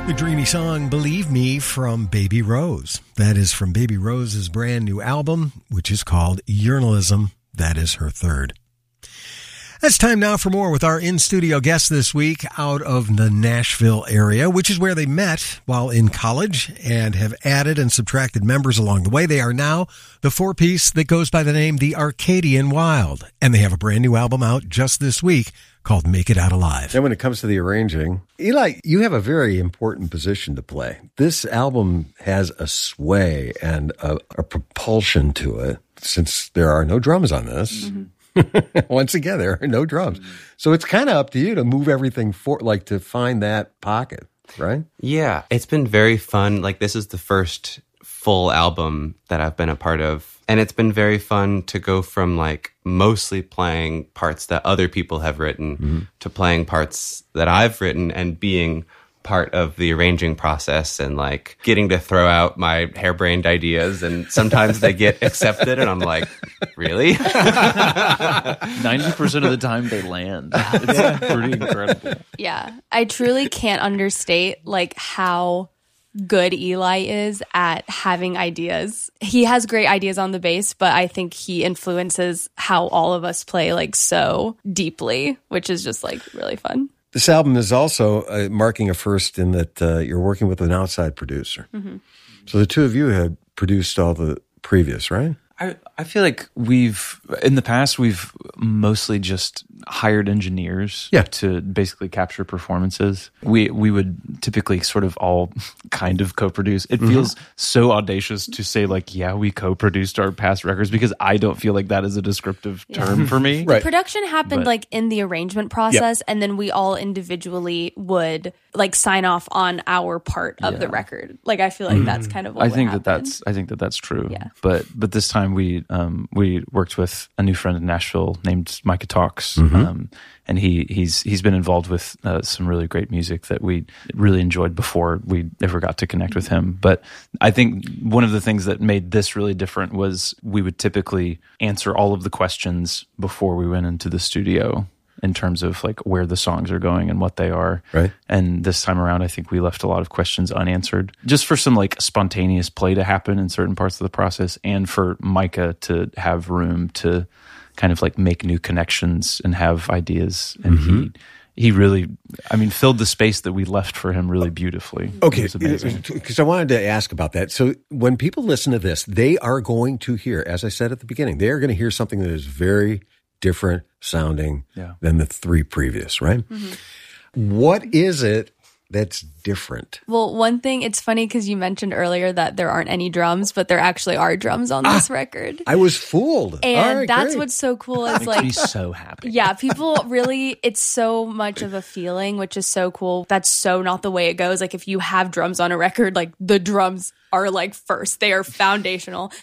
The dreamy song Believe Me from Baby Rose. That is from Baby Rose's brand new album, which is called Journalism. That is her third. It's time now for more with our in-studio guest this week out of the Nashville area, which is where they met while in college and have added and subtracted members along the way. They are now the four-piece that goes by the name The Arcadian Wild, and they have a brand new album out just this week called Make It Out Alive. And when it comes to the arranging, Eli, you have a very important position to play. This album has a sway and a propulsion to it, since there are no drums on this. Mm-hmm. Once again, there are no drums. So it's kind of up to you to move everything to find that pocket, right? Yeah, it's been very fun. Like, this is the first full album that I've been a part of. And it's been very fun to go from like mostly playing parts that other people have written to playing parts that I've written and being part of the arranging process and like getting to throw out my harebrained ideas, and sometimes they get accepted and I'm like, really? 90% of the time they land. It's pretty incredible. Yeah, I truly can't understate like how good Eli is at having ideas. He has great ideas on the bass, but I think he influences how all of us play like so deeply, which is just like really fun. This album is also marking a first in that you're working with an outside producer. Mm-hmm. So the two of you had produced all the previous, right? I feel like in the past, we've mostly just hired engineers to basically capture performances. We would typically sort of all kind of co-produce. It feels so audacious to say like, yeah, we co-produced our past records, because I don't feel like that is a descriptive term for me. Right. The production happened like in the arrangement process, and then we all individually would like sign off on our part of the record. Like, I feel like that's kind of what I think happened. I think that's true. Yeah. But this time we worked with a new friend in Nashville named Micah Talks, and he's been involved with some really great music that we really enjoyed before we ever got to connect with him. But I think one of the things that made this really different was we would typically answer all of the questions before we went into the studio in terms of like where the songs are going and what they are. Right. And this time around, I think we left a lot of questions unanswered, just for some like spontaneous play to happen in certain parts of the process, and for Micah to have room to kind of like make new connections and have ideas. And he really, filled the space that we left for him really beautifully. Okay, because I wanted to ask about that. So when people listen to this, they are going to hear, as I said at the beginning, they are going to hear something that is very different sounding than the three previous, right? Mm-hmm. What is it that's different? Well, one thing, it's funny because you mentioned earlier that there aren't any drums, but there actually are drums on this record. I was fooled. And that's great. What's so cool is makes like, me so happy. Yeah, people really, it's so much of a feeling, which is so cool. That's so not the way it goes. Like, if you have drums on a record, like the drums are like first, they are foundational.